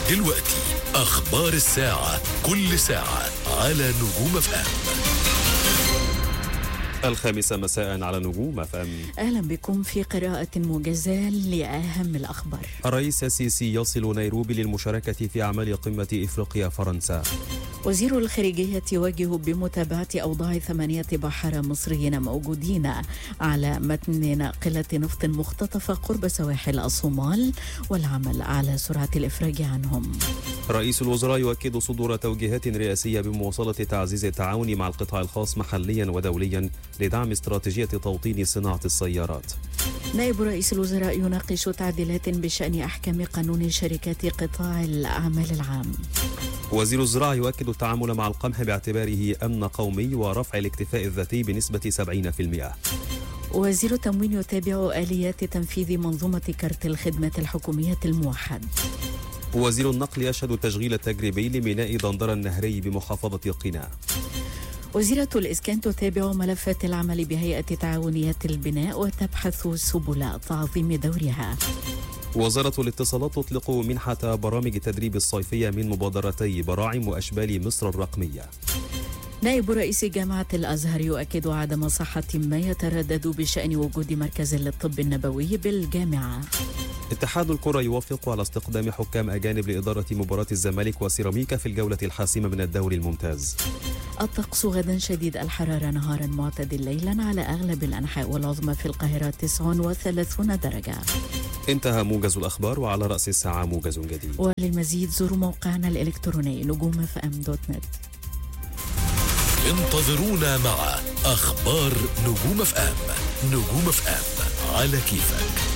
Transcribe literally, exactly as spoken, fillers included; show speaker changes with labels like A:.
A: دلوقتي أخبار الساعة، كل ساعة على نجوم اف ام.
B: الخامسة مساء على نجوم اف ام.
C: أهلا بكم في قراءة موجزة لأهم الأخبار.
B: الرئيس السيسي يصل نيروبي للمشاركة في أعمال قمة إفريقيا فرنسا.
C: وزير الخارجية يوجه بمتابعة أوضاع ثمانية بحارة مصريين موجودين على متن ناقلة نفط مختطفة قرب سواحل الصومال والعمل على سرعة الإفراج عنهم.
B: رئيس الوزراء يؤكد صدور توجيهات رئاسية بمواصلة تعزيز التعاون مع القطاع الخاص محليا ودوليا لدعم استراتيجية توطين صناعة السيارات.
C: نائب رئيس الوزراء يناقش تعديلات بشأن أحكام قانون شركات قطاع الأعمال العام.
B: وزير الزراعة يؤكد التعامل مع القمح باعتباره أمن قومي ورفع الاكتفاء الذاتي بنسبة سبعين بالمئة.
C: وزير التموين يتابع آليات تنفيذ منظومة كارت الخدمات الحكومية الموحد.
B: وزير النقل يشهد التشغيل التجريبي لميناء دندرة النهري بمحافظة قنا.
C: وزيرة الإسكان تتابع ملفات العمل بهيئة تعاونيات البناء وتبحث سبل تعظيم دورها.
B: وزارة الاتصالات تطلق منحة برامج التدريب الصيفية من مبادرتي براعم وأشبال مصر الرقمية.
C: نائب رئيس جامعة الأزهر يؤكد عدم صحة ما يتردد بشأن وجود مركز للطب النبوي بالجامعة.
B: اتحاد الكرة يوافق على استقدام حكام أجانب لإدارة مباراة الزمالك وسيراميكا في الجولة الحاسمة من الدوري الممتاز.
C: الطقس غدا شديد الحرارة، نهارا معتدل ليلا على أغلب الأنحاء والعظمى في القاهرة تسعة وثلاثين درجة.
B: انتهى موجز الأخبار، وعلى رأس الساعة موجز جديد.
C: وللمزيد زوروا موقعنا الإلكتروني نجوم اف ام دوت نت.
A: انتظرونا مع أخبار نجوم اف ام. نجوم اف ام على كيفك.